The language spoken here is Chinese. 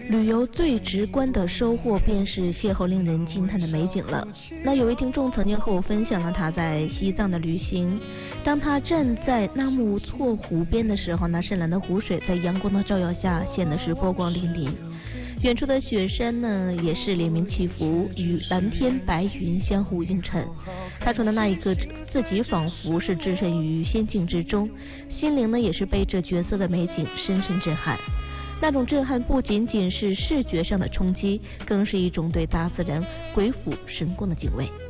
旅游最直观的收获便是邂逅令人惊叹的美景了。那有位听众曾经和我分享了他在西藏的旅行，当他站在纳木错湖边的时候，那深蓝的湖水在阳光的照耀下显得是波光粼粼，远处的雪山呢也是连绵起伏，与蓝天白云相互映衬。他说的那一刻自己仿佛是置身于仙境之中，心灵呢也是被这绝色的美景深深震撼。那种震撼不仅仅是视觉上的冲击，更是一种对大自然鬼斧神工的敬畏。